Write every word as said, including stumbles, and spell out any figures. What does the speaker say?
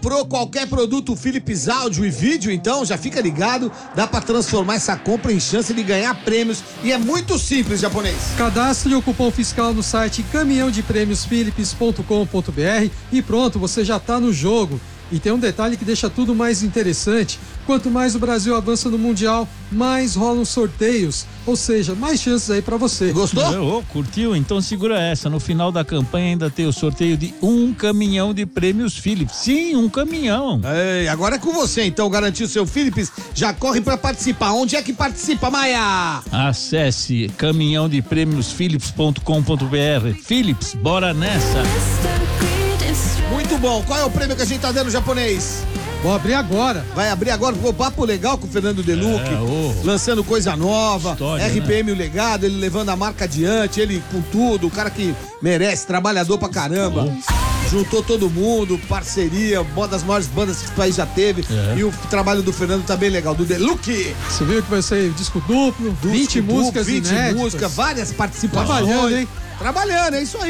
Pro qualquer produto Philips áudio e vídeo, então já fica ligado, dá pra transformar essa compra em chance de ganhar prêmios e é muito simples, japonês. Cadastre o cupom fiscal no site caminhão de prêmios philips ponto com ponto br e pronto, você já tá no jogo. E tem um detalhe que deixa tudo mais interessante. Quanto mais o Brasil avança no Mundial, mais rolam sorteios. Ou seja, mais chances aí pra você. Gostou? Oh, curtiu? Então segura essa. No final da campanha ainda tem o sorteio de um caminhão de prêmios Philips. Sim, um caminhão. Ei, agora é com você, então, garantiu seu Philips. Já corre pra participar. Onde é que participa, Maia? Acesse caminhão de prêmios philips ponto com ponto br. Philips, bora nessa. Muito bom. Qual é o prêmio que a gente tá dando, japonês? Vou abrir agora. Vai abrir agora, ficou papo legal com o Fernando Deluc, É, oh. lançando coisa nova, História, R P M né? o legado, ele levando a marca adiante, ele com tudo, o cara que merece, trabalhador pra caramba. Juntou todo mundo, parceria, uma das maiores bandas que esse país já teve. É. E o trabalho do Fernando tá bem legal, do Deluc. Você viu que vai ser disco duplo, Disco vinte duplo, músicas vinte inéditas. músicas, várias participações. Trabalhando, hein? Trabalhando, é isso aí.